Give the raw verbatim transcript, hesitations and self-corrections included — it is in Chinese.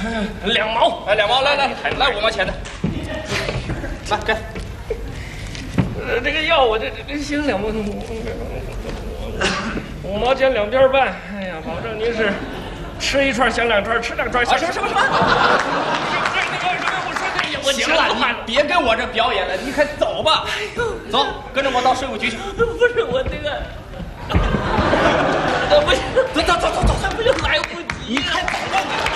两毛， 哎，两毛，来来来，五毛钱的，来给。 呃，这个药我这这行两毛，五毛钱两边半。哎呀，保证您是吃一串想两串，吃两串想。 什么什么什么？ 我行了，你别跟我这表演了，你快走吧。走，跟着我到税务局去。 不是我这个，不行， 走走走走走， 这不就来不及？ 你快走。